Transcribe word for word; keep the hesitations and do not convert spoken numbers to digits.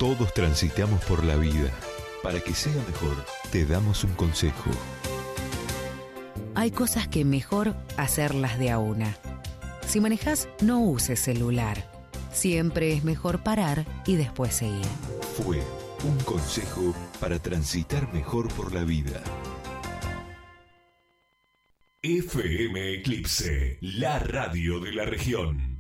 Todos transitamos por la vida. Para que sea mejor, te damos un consejo. Hay cosas que mejor hacerlas de a una. Si manejás, no uses celular. Siempre es mejor parar y después seguir. Fue un consejo para transitar mejor por la vida. F M Eclipse, la radio de la región.